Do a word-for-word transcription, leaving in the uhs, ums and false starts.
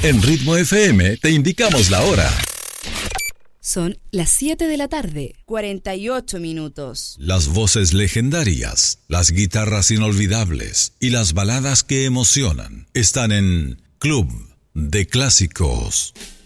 En Ritmo F M te indicamos la hora. Son las siete de la tarde, cuarenta y ocho minutos. Las voces legendarias, las guitarras inolvidables y las baladas que emocionan están en Club de Clásicos.